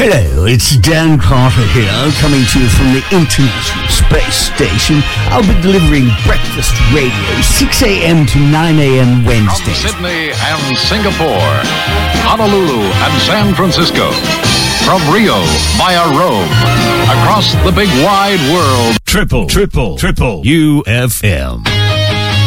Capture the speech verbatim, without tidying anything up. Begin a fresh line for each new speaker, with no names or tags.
Hello, it's Dan Carter here, coming to you from the International Space Station. I'll be delivering breakfast radio, six a.m. to nine a.m. Wednesdays.
From Sydney and Singapore, Honolulu and San Francisco, from Rio via Rome, across the big wide world.
Triple, triple, triple U F M.